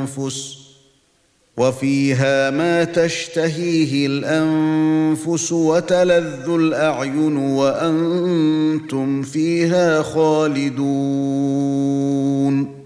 الأنفس وفيها ما تشتهيه الأنفس وتلذ الأعين وأنتم فيها خالدون